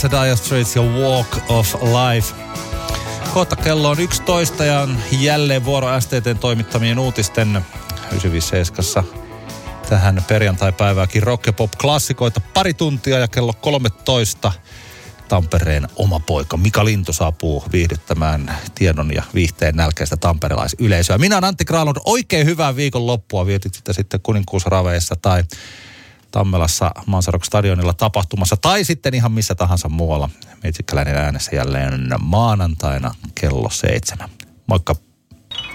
Dire Straits ja Walk of Life. Kohta kello on 11 ja on jälleen vuoro STT:n toimittamien uutisten 957. Tähän perjantai-päivääkin rock- ja pop-klassikoita pari tuntia ja kello 13 Tampereen oma poika Mika Lintu saapuu viihdyttämään tiedon ja viihteen nälkäistä tamperelaisyleisöä. Minä olen Antti Granlund. Oikein hyvää viikonloppua. Vietit sitä sitten Kuninkuusraveissa tai Tammelassa Mansarock-stadionilla tapahtumassa tai sitten ihan missä tahansa muualla. Meitsikäläinen äänessä jälleen maanantaina kello 7. Moikka!